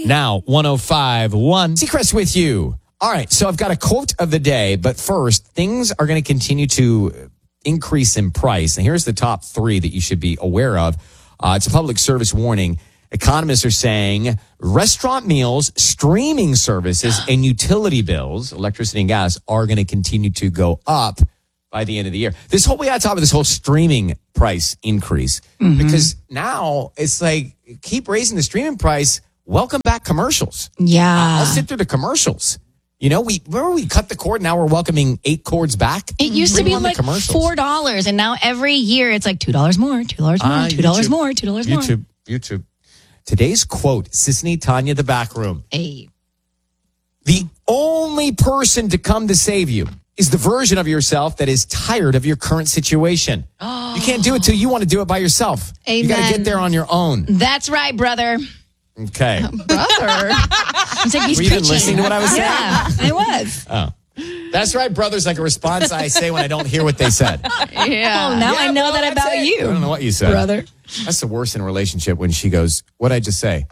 Now, 105.1. Seacrest with you. All right, so I've got a quote of the day, but first, things are going to continue to increase in price. And here's the top 3 that you should be aware of. It's a public service warning. Economists are saying restaurant meals, streaming services, and utility bills, electricity and gas, are going to continue to go up by the end of the year. We got to talk about this whole streaming price increase because now it's like, keep raising the streaming price. Welcome back commercials. Yeah. I'll sit through the commercials. You know, remember we cut the cord. Now we're welcoming 8 cords back. It used to be like $4, and now every year it's like $2 more, $2 more, $2 more, $2 more. YouTube. Today's quote, Sisney Tanya, the back room. Hey. The only person to come to save you is the version of yourself that is tired of your current situation. You can't do it till you want to do it by yourself. Amen. You got to get there on your own. That's right, brother. Okay. Brother. It's like he's Were you even listening to what I was saying? Yeah, I was. Oh. That's right, brother's like a response I say when I don't hear what they said. Yeah. Well, now I know that about you. I don't know what you said. Brother. That's the worst in a relationship when she goes, what'd I just say?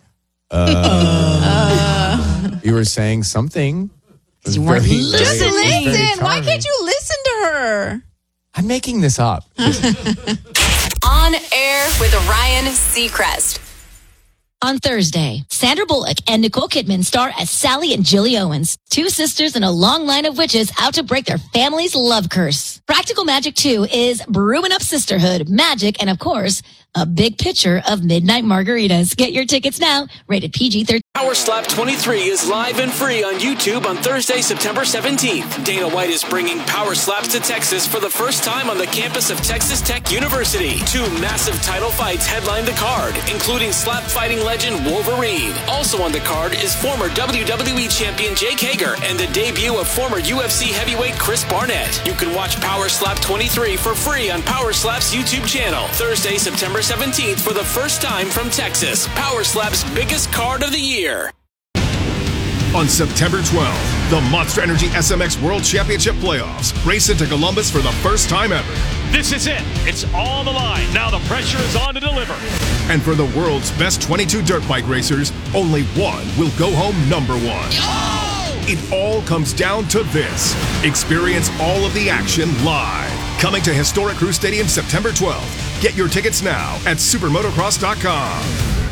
You were saying something. You weren't listening. Just listen. Why can't you listen to her? I'm making this up. On Air with Ryan Seacrest. On Thursday, Sandra Bullock and Nicole Kidman star as Sally and Jilly Owens, 2 sisters in a long line of witches out to break their family's love curse. Practical Magic 2 is brewing up sisterhood, magic, and of course, a big picture of midnight margaritas. Get your tickets now, rated PG-13. Power Slap 23 is live and free on YouTube on Thursday, September 17th. Dana White is bringing Power Slaps to Texas for the first time on the campus of Texas Tech University. 2 massive title fights headline the card, including slap fighting legend Wolverine. Also on the card is former WWE champion Jake Hager and the debut of former UFC heavyweight Chris Barnett. You can watch Power Slap 23 for free on Power Slap's YouTube channel. Thursday, September 17th for the first time from Texas. Power Slap's biggest card of the year. On September 12th, the Monster Energy SMX World Championship Playoffs race into Columbus for the first time ever. This is it. It's on the line. Now the pressure is on to deliver. And for the world's best 22 dirt bike racers, only one will go home number 1. It all comes down to this. Experience all of the action live. Coming to historic Crew Stadium September 12th. Get your tickets now at supermotocross.com.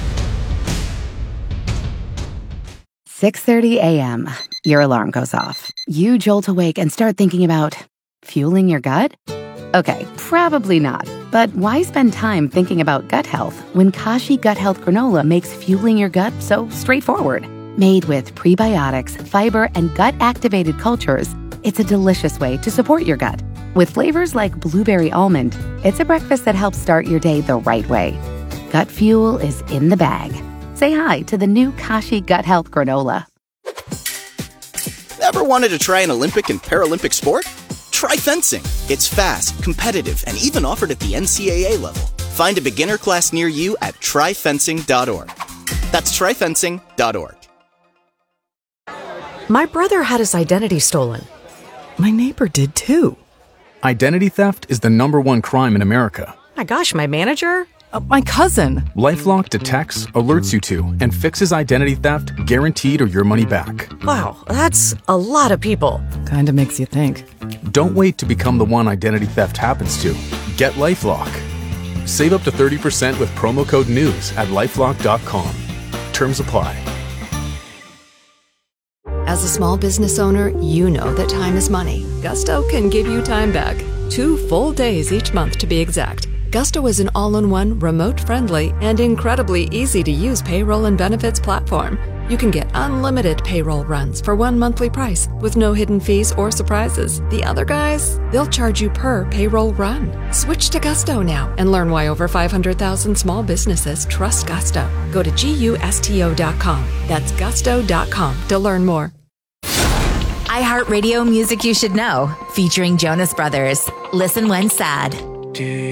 6:30 a.m. Your alarm goes off. You jolt awake and start thinking about fueling your gut? Okay, probably not. But why spend time thinking about gut health when Kashi Gut Health Granola makes fueling your gut so straightforward? Made with prebiotics, fiber, and gut-activated cultures, it's a delicious way to support your gut. With flavors like blueberry almond, it's a breakfast that helps start your day the right way. Gut fuel is in the bag. Say hi to the new Kashi Gut Health Granola. Ever wanted to try an Olympic and Paralympic sport? Try fencing. It's fast, competitive, and even offered at the NCAA level. Find a beginner class near you at tryfencing.org. That's tryfencing.org. My brother had his identity stolen. My neighbor did too. Identity theft is the #1 crime in America. My gosh, my manager? My cousin. LifeLock detects, alerts you to, and fixes identity theft guaranteed or your money back. Wow, that's a lot of people. Kinda makes you think. Don't wait to become the one identity theft happens to. Get LifeLock. Save up to 30% with promo code NEWS at LifeLock.com. Terms apply. As a small business owner, you know that time is money. Gusto can give you time back. 2 full days each month to be exact. Gusto is an all-in-one, remote-friendly, and incredibly easy-to-use payroll and benefits platform. You can get unlimited payroll runs for 1 monthly price with no hidden fees or surprises. The other guys, they'll charge you per payroll run. Switch to Gusto now and learn why over 500,000 small businesses trust Gusto. Go to GUSTO.com. That's gusto.com to learn more. iHeartRadio Music You Should Know, featuring Jonas Brothers. Listen when sad.